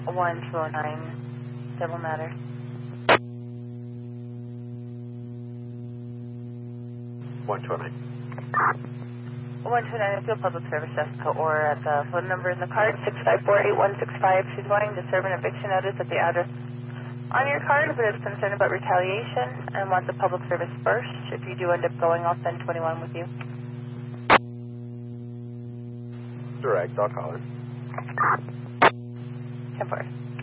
1209, Double Matter. 129. 129 is your public service, Jessica Orr at the phone number in the card, 6548165. She's wanting to serve an eviction notice at the address on your card, but is concerned about retaliation and wants a public service first. If you do end up going, I'll send 21 with you. Direct, I'll call her. 10-4.